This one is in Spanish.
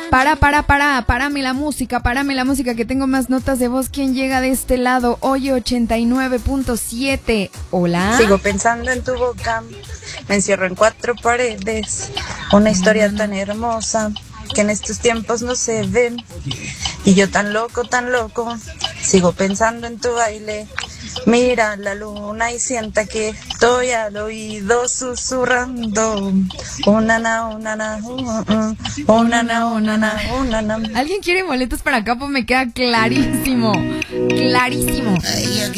Párame la música, que tengo más notas de voz. ¿Quién llega de este lado? Oye, 89.7. Hola. Sigo pensando en tu boca, me encierro en cuatro paredes, una historia tan hermosa que en estos tiempos no se ven. Y yo tan loco, sigo pensando en tu baile. Mira la luna y sienta que estoy al oído susurrando. ¿Alguien quiere boletos para Capo? Me queda clarísimo.